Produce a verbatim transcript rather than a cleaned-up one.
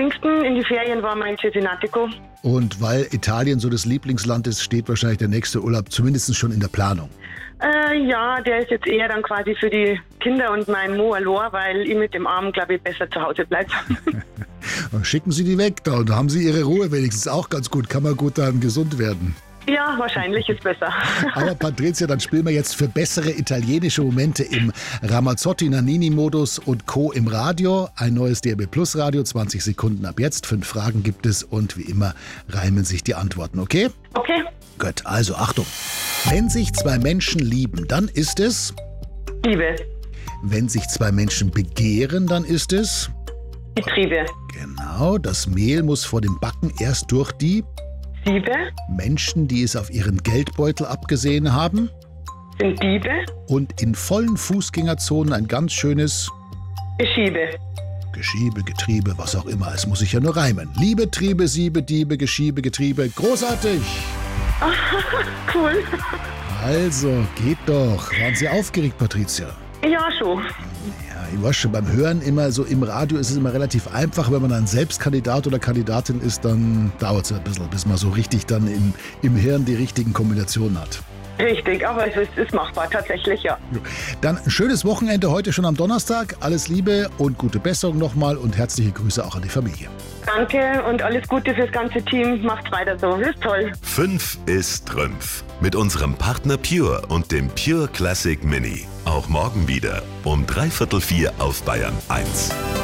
Pfingsten in die Ferien waren wir in Cesenatico. Und weil Italien so das Lieblingsland ist, steht wahrscheinlich der nächste Urlaub zumindest schon in der Planung. Äh, ja, der ist jetzt eher dann quasi für die Kinder und mein Moalor, weil ich mit dem Arm, glaube ich, besser zu Hause bleibe. Schicken Sie die weg da und haben Sie Ihre Ruhe wenigstens auch ganz gut. Kann man gut dann gesund werden. Ja, wahrscheinlich ist besser. Aber Patrizia, dann spielen wir jetzt für bessere italienische Momente im Ramazzotti-Nannini-Modus und Co. im Radio. Ein neues D R B Plus Radio, zwanzig Sekunden ab jetzt. Fünf Fragen gibt es und wie immer reimen sich die Antworten, okay? Okay. Gut, also Achtung. Wenn sich zwei Menschen lieben, dann ist es... Liebe. Wenn sich zwei Menschen begehren, dann ist es... Getriebe. Genau, das Mehl muss vor dem Backen erst durch die... Siebe. Menschen, die es auf ihren Geldbeutel abgesehen haben. Sind Diebe. Und in vollen Fußgängerzonen ein ganz schönes... Geschiebe. Geschiebe, Getriebe, was auch immer. Es muss sich ja nur reimen. Liebe, Triebe, Siebe, Diebe, Geschiebe, Getriebe. Großartig! Cool. Also, geht doch. Waren Sie aufgeregt, Patrizia? Ja, schon. Ja, ich weiß schon, beim Hören immer so im Radio ist es immer relativ einfach. Wenn man dann selbst Kandidat oder Kandidatin ist, dann dauert es ein bisschen, bis man so richtig dann im, im Hirn die richtigen Kombinationen hat. Richtig, aber es ist, ist machbar, tatsächlich, ja. Dann ein schönes Wochenende heute schon am Donnerstag. Alles Liebe und gute Besserung nochmal und herzliche Grüße auch an die Familie. Danke und alles Gute fürs ganze Team. Macht's weiter so, ist toll. Fünf ist Trümpf. Mit unserem Partner Pure und dem Pure Classic Mini. Auch morgen wieder um dreiviertel vier auf Bayern eins.